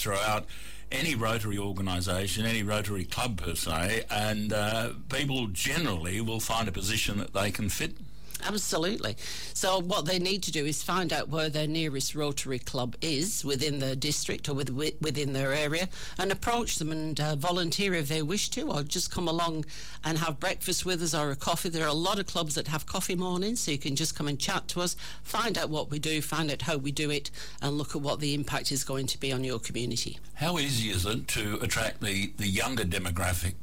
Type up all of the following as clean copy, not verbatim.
throw out any Rotary organisation, any Rotary club per se, and people generally will find a position that they can fit. Absolutely. So what they need to do is find out where their nearest Rotary club is within their district or within their area, and approach them and volunteer if they wish to, or just come along and have breakfast with us or a coffee. There are a lot of clubs that have coffee mornings, so you can just come and chat to us, find out what we do, find out how we do it, and look at what the impact is going to be on your community. How easy is it to attract the younger demographic,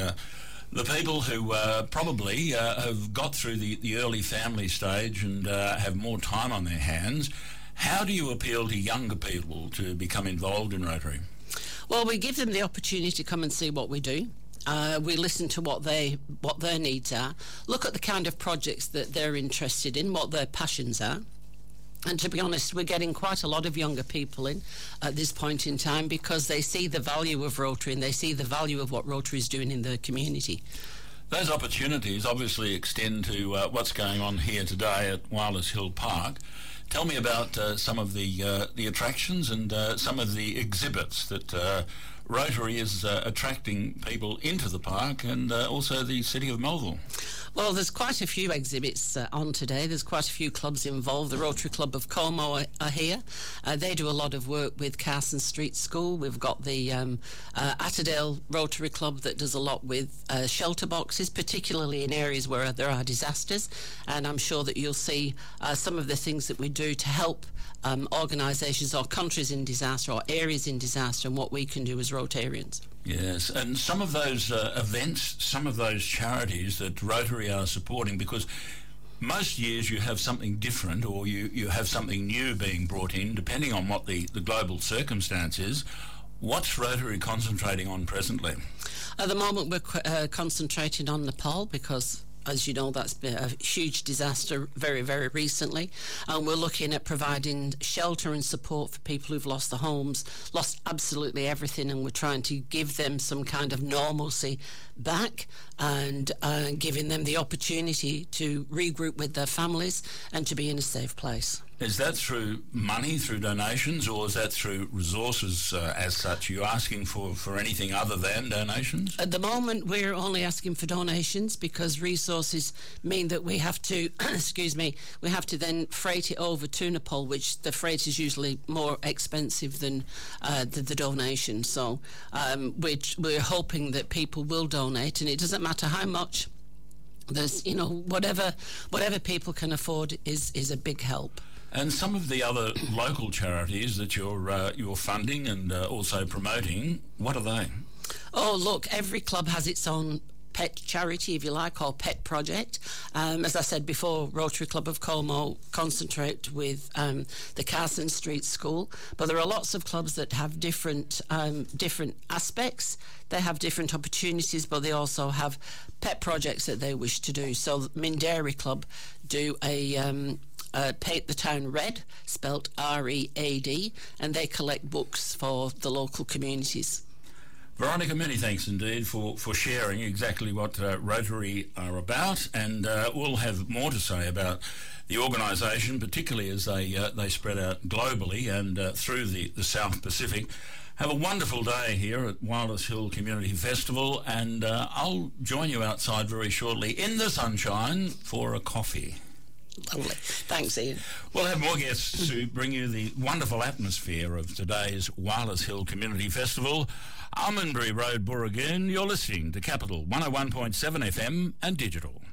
the people who probably have got through the early family stage and have more time on their hands? How do you appeal to younger people to become involved in Rotary? Well, we give them the opportunity to come and see what we do. We listen to what their needs are, look at the kind of projects that they're interested in, what their passions are. And to be honest, we're getting quite a lot of younger people in at this point in time because they see the value of Rotary and they see the value of what Rotary is doing in their community. Those opportunities obviously extend to what's going on here today at Wilders Hill Park. Tell me about some of the attractions and some of the exhibits that Rotary is attracting people into the park, and also the City of Melville. Well, there's quite a few exhibits on today. There's quite a few clubs involved. The Rotary Club of Como are here. They do a lot of work with Carson Street School. We've got the Atterdale Rotary Club that does a lot with shelter boxes, particularly in areas where there are disasters. And I'm sure that you'll see some of the things that we do to help organisations or countries in disaster or areas in disaster, and what we can do as Rotarians. Yes, and some of those events, some of those charities that Rotary are supporting, because most years you have something different, or you have something new being brought in, depending on what the global circumstance is. What's Rotary concentrating on presently? At the moment we're concentrating on Nepal because, as you know, that's been a huge disaster very, very recently. And we're looking at providing shelter and support for people who've lost their homes, lost absolutely everything, and we're trying to give them some kind of normalcy back and giving them the opportunity to regroup with their families and to be in a safe place. Is that through money, through donations, or is that through resources as such? Are you asking for anything other than donations? At the moment, we're only asking for donations because resources mean that we have to, we have to then freight it over to Nepal, which the freight is usually more expensive than the donation. So we're hoping that people will donate, and it doesn't matter how much. There's, whatever people can afford is a big help. And some of the other local charities that you're funding and also promoting, what are they? Oh, look, every club has its own pet charity, if you like, or pet project. As I said before, Rotary Club of Como concentrate with the Carson Street School, but there are lots of clubs that have different aspects. They have different opportunities, but they also have pet projects that they wish to do. So Minderi Club do a Paint the Town Red, spelt R-E-A-D, and they collect books for the local communities. Veronica, many thanks indeed for sharing exactly what Rotary are about, and we'll have more to say about the organisation, particularly as they spread out globally and through the South Pacific. Have a wonderful day here at Wilders Hill Community Festival, and I'll join you outside very shortly in the sunshine for a coffee. Lovely. Thanks, Ian. We'll have more guests to bring you the wonderful atmosphere of today's Wilders Hill Community Festival. Almondbury Road, Burragoon. You're listening to Capital 101.7 FM and digital.